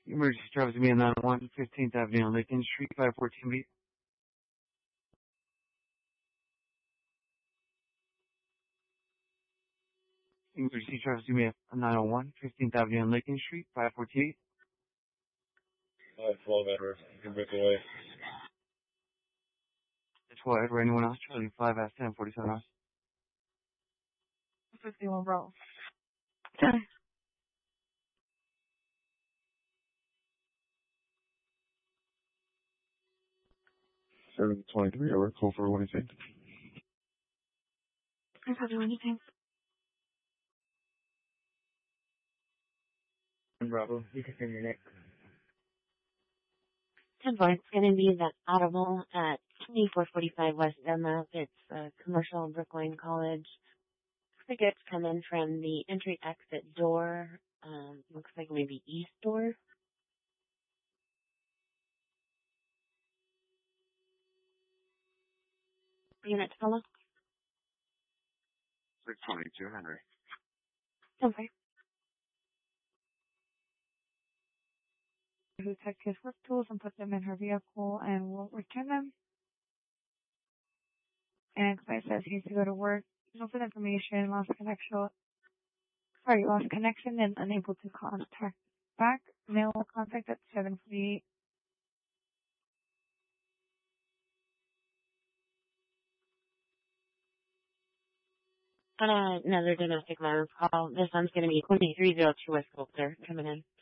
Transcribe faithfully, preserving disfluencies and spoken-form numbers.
Emergency service to me on nine one fifteenth Avenue on Lincoln Street, five fourteen B. Emergency service to me on nine one fifteenth Avenue on Lincoln Street, five fourteen B. five twelve Edward, you can break away. It's what, Edward, anyone else? Charlie five S ten forty-seven hours. fifty-one, bro. Okay. seven twenty-three, over, call for what do you think? I can't do anything. Bravo, you can send your next. ten four, it's going to be that audible at twenty-four forty-five West Dunlap. It's uh, commercial Brookline College. Tickets come in from the entry exit door. Um, looks like maybe east door. Unit fellow? six twenty-two, Henry. Okay. Who took his work tools and put them in her vehicle and will return them. And client says he needs to go to work. No further information, lost connection. Sorry, lost connection and unable to contact back. Mail contact at seven forty-eight. On uh, another domestic violence call, this one's going to be twenty-three oh two West Coulter coming in.